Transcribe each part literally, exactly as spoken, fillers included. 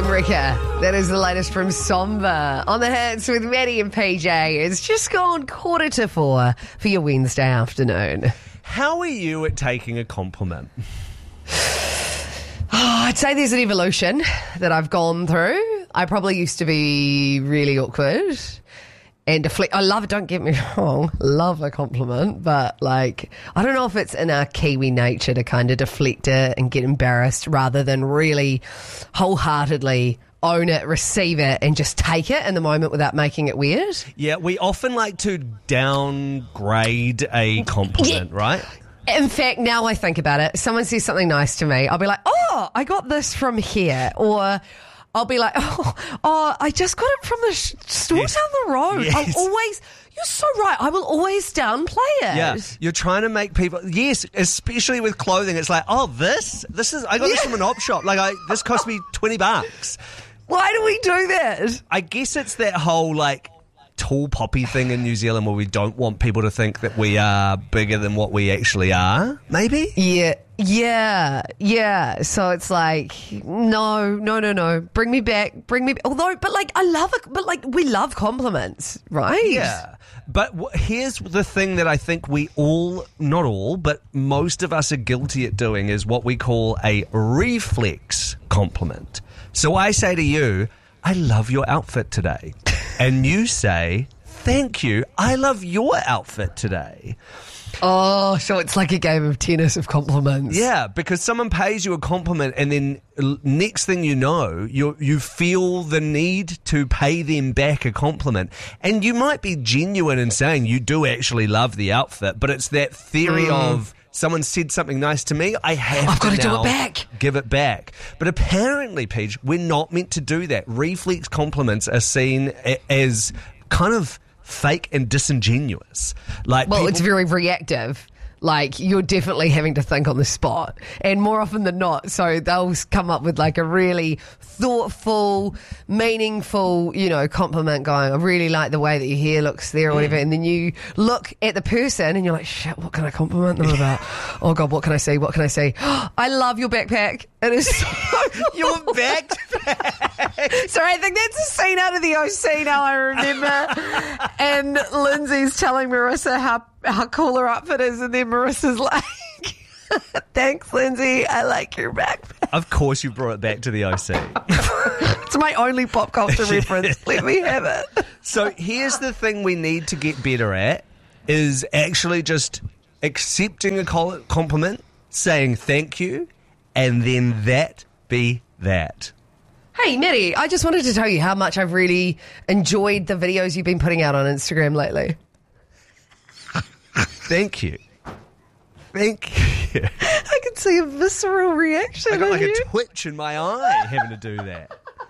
Stonebreaker. That is the latest from Somber. On the hits with Maddie and P J. It's just gone quarter to four for your Wednesday afternoon. How are you at taking a compliment? Oh, I'd say there's an evolution that I've gone through. I probably used to be really awkward and deflect. I love it, don't get me wrong, love a compliment, but like, I don't know if it's in our Kiwi nature to kind of deflect it and get embarrassed rather than really wholeheartedly own it, receive it, and just take it in the moment without making it weird. Yeah, we often like to downgrade a compliment, Yeah. right? In fact, now I think about it, someone says something nice to me, I'll be like, oh, I got this from here, or I'll be like, oh, oh I just got it from the sh- store Yes. down the road. Yes. I'm always, you're so right, I will always downplay it. Yeah, you're trying to make people, yes, especially with clothing, it's like, oh, this, this is, I got this Yeah. from an op shop, like, I, this cost me twenty bucks. Why do we do that? I guess it's that whole, like, tall poppy thing in New Zealand where we don't want people to think that we are bigger than what we actually are, maybe? Yeah, yeah, yeah. So it's like, no, no, no, no. Bring me back, bring me. Although, but like, I love it. But like, we love compliments, right? Yeah. But w- here's the thing that I think we all, not all, but most of us are guilty at doing is what we call a reflex compliment. So I say to you, I love your outfit today. And you say, thank you, I love your outfit today. Oh, so it's like a game of tennis of compliments. Yeah, because someone pays you a compliment and then l- next thing you know, you you feel the need to pay them back a compliment. And you might be genuine in saying you do actually love the outfit, but it's that theory Mm. of someone said something nice to me, I have I've to got to do now it back. give it back. But apparently, Paige, we're not meant to do that. Reflex compliments are seen a- as kind of fake and disingenuous. Like, Well, people- it's very reactive. Like, you're definitely having to think on the spot. And more often than not, so they'll come up with like a really thoughtful, meaningful, you know, compliment going, I really like the way that your hair looks there or whatever. And then you look at the person and you're like, shit, what can I compliment them about? Oh God, what can I say? What can I say? I love your backpack. It is so your back. Sorry, I think that's a scene out of the O C now, I remember. And Lindsay's telling Marissa how, how cool her outfit is, and then Marissa's like, thanks, Lindsay, I like your backpack. Of course you brought it back to the O C. It's my only pop culture reference. Let me have it. So here's the thing we need to get better at is actually just accepting a col- compliment, saying thank you, and then that be that. Hey, Maddie, I just wanted to tell you how much I've really enjoyed the videos you've been putting out on Instagram lately. Thank you. Thank you. I can see a visceral reaction I got in like you. a twitch in my eye having to do that.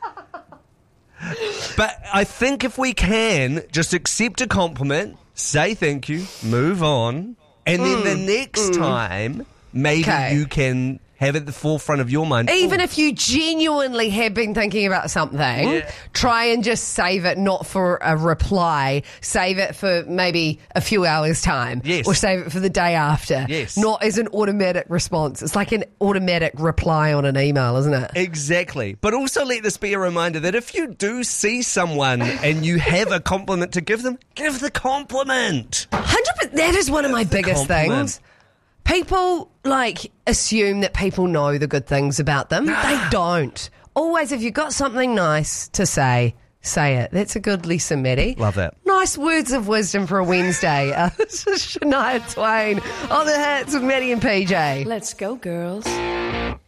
But I think if we can just accept a compliment, say thank you, move on, and then the next time maybe Okay. you can have at the forefront of your mind. Even "Ooh, if you genuinely have been thinking about something, Yeah. try and just save it, not for a reply, save it for maybe a few hours' time. Yes. Or save it for the day after. Yes. Not as an automatic response. It's like an automatic reply on an email, isn't it? Exactly. But also let this be a reminder that if you do see someone and you have a compliment to give them, give the compliment. one hundred percent. That is one of my biggest compliment. things. People, like, assume that people know the good things about them. They don't. Always, if you've got something nice to say, say it. That's a good lesson, Maddie. Love that. Nice words of wisdom for a Wednesday. Uh, this is Shania Twain on the hits with Maddie and P J. Let's go, girls.